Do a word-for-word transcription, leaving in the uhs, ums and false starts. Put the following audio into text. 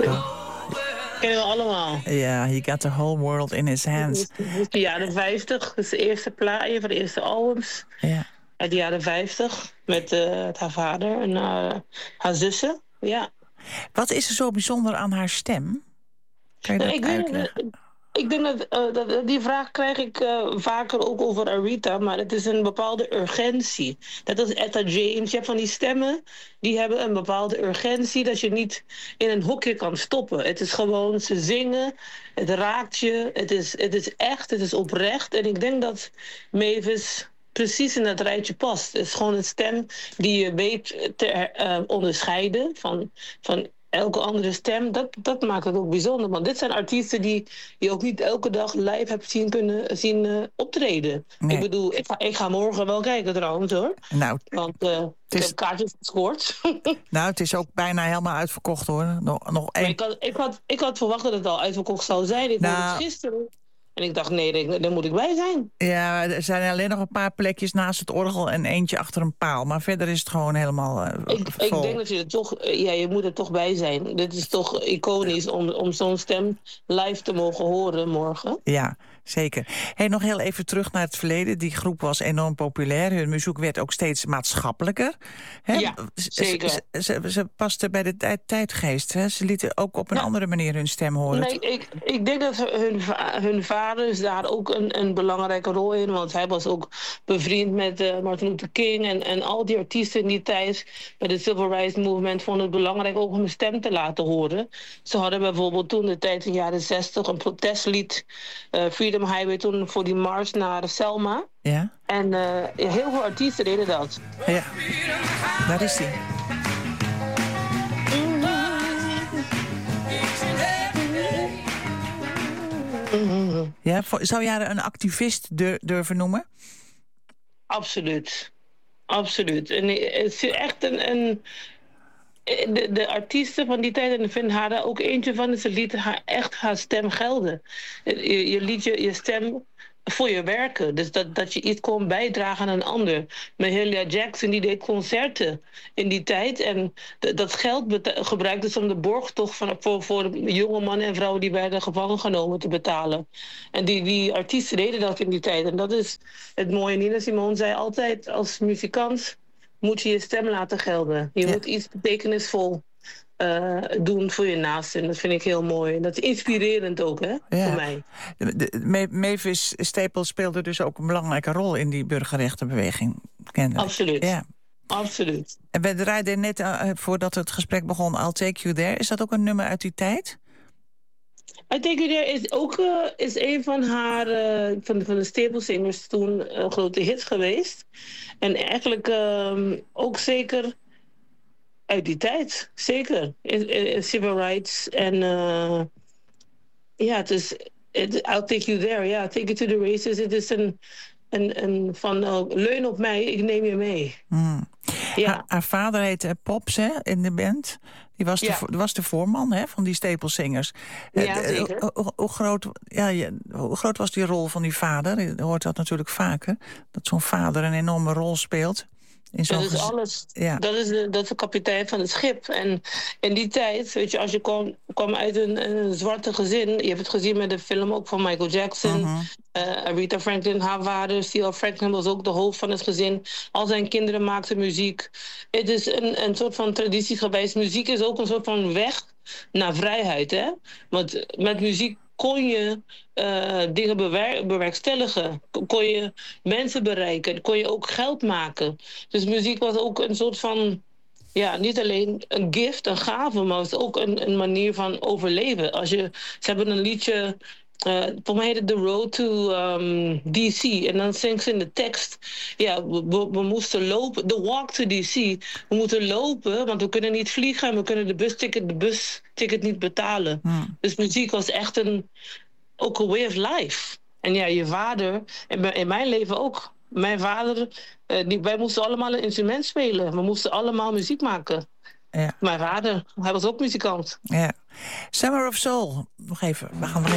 Kennen we allemaal. Ja, yeah, he got the whole world in his hands. De jaren vijftig, dat is de eerste plaat, een van de eerste albums. Ja. Yeah. Uit de jaren vijftig, met, uh, met haar vader en uh, haar zussen. Ja. Wat is er zo bijzonder aan haar stem? Kan je dat ik uitleggen? Denk, ik denk dat, uh, dat die vraag krijg ik uh, vaker ook over Aretha, maar het is een bepaalde urgentie. Dat is Etta James. Je hebt van die stemmen, die hebben een bepaalde urgentie dat je niet in een hokje kan stoppen. Het is gewoon, ze zingen, het raakt je, het is, het is echt, het is oprecht. En ik denk dat Mavis precies in dat rijtje past. Het is gewoon een stem die je weet te uh, onderscheiden van, van elke andere stem. Dat, dat maakt het ook bijzonder. Want dit zijn artiesten die je ook niet elke dag live hebt zien kunnen zien uh, optreden. Nee. Ik bedoel, ik ga, ik ga morgen wel kijken trouwens hoor. Nou, Want uh, ik is... heb kaartjes gescoord. Nou, het is ook bijna helemaal uitverkocht hoor. Nog, nog één. Ik had, ik, had, ik had verwacht dat het al uitverkocht zou zijn. Ik nou... hoorde het gisteren. En ik dacht, nee, daar moet ik bij zijn. Ja, er zijn alleen nog een paar plekjes naast het orgel en eentje achter een paal. Maar verder is het gewoon helemaal uh, ik, ik denk dat je er toch, ja, je moet er toch bij zijn. Dit is toch iconisch om, om zo'n stem live te mogen horen morgen. Ja, zeker. Hey, nog heel even terug naar het verleden. Die groep was enorm populair. Hun muziek werd ook steeds maatschappelijker. Hè? Ja, zeker. Ze, ze, ze, ze paste bij de tijd, tijdgeest. Hè? Ze lieten ook op een ja. andere manier hun stem horen. Nee, ik, ik denk dat hun, hun vader is daar ook een, een belangrijke rol in. Want hij was ook bevriend met uh, Martin Luther King. En, en al die artiesten in die tijd bij de Civil Rights Movement vonden het belangrijk ook om hun stem te laten horen. Ze hadden bijvoorbeeld toen de tijd in de jaren zestig een protestlied, uh, Freedom Highway, toen voor die mars naar Selma. Ja. En uh, heel veel artiesten deden dat. Ja, daar is hij. Ja, zou jij een activist durven noemen? Absoluut. Absoluut. En het is echt een... een de, de artiesten van die tijd, en ik vind haar daar ook eentje van, ze liet haar echt haar stem gelden. Je, je liet je, je stem voor je werken. Dus dat, dat je iets kon bijdragen aan een ander. Mahalia Jackson die deed concerten in die tijd. En d- dat geld beta- gebruikte ze om de borgtocht van, voor, voor de jonge mannen en vrouwen die werden gevangen genomen te betalen. En die, die artiesten deden dat in die tijd. En dat is het mooie. Nina Simone zei altijd, als muzikant moet je je stem laten gelden. Je ja. moet iets betekenisvol Uh, doen voor je naasten. En dat vind ik heel mooi. En dat is inspirerend ook, hè, ja. voor mij. De, de, Mavis Staples speelde dus ook een belangrijke rol in die burgerrechtenbeweging. Kennelijk. Absoluut. Ja. Absoluut. En we draaiden net, uh, voordat het gesprek begon, I'll Take You There. Is dat ook een nummer uit die tijd? I Take You There is ook uh, is een van haar, uh, van, de, van de Staplesingers toen een grote hit geweest. En eigenlijk uh, ook zeker uit die tijd, zeker. In, in civil rights. En uh, ja, het is... It, I'll take you there, ja. Yeah, take you to the races. Het is een, een, een van... Uh, leun op mij, ik neem je mee. Mm. Ja. Ha, haar vader heette Pops, hè, in de band. Die was de, ja. was de voorman, hè, van die Staplesingers. Ja, uh, zeker. Hoe, hoe, hoe, groot, ja, ja, hoe groot was die rol van die vader? Je hoort dat natuurlijk vaker. Dat zo'n vader een enorme rol speelt. Dat is alles. Ja. Dat, is de, dat is de kapitein van het schip. En in die tijd, weet je, als je kwam, kwam uit een, een zwarte gezin. Je hebt het gezien met de film ook van Michael Jackson. Uh-huh. uh, Aretha Franklin, haar vader. Steel Franklin was ook de hoofd van het gezin. Al zijn kinderen maakten muziek. Het is een, een soort van traditie geweest. Muziek is ook een soort van weg naar vrijheid. Hè? Want met muziek kon je uh, dingen bewer- bewerkstelligen. Kon je mensen bereiken. Kon je ook geld maken. Dus muziek was ook een soort van... Ja, niet alleen een gift, een gave, maar het was ook een, een manier van overleven. Als je, ze hebben een liedje... Uh, voor mij heet het The Road to um, D C. En dan zingt ze in de tekst... Ja, we, we moesten lopen. The Walk to D C. We moeten lopen, want we kunnen niet vliegen... en we kunnen de busticket, de busticket niet betalen. Hmm. Dus muziek was echt een... ook een way of life. En ja, je vader... En in mijn leven ook. Mijn vader... Uh, die, wij moesten allemaal een instrument spelen. We moesten allemaal muziek maken. Ja. Mijn vader, hij was ook muzikant. Ja. Summer of Soul. Nog even, we gaan nog even...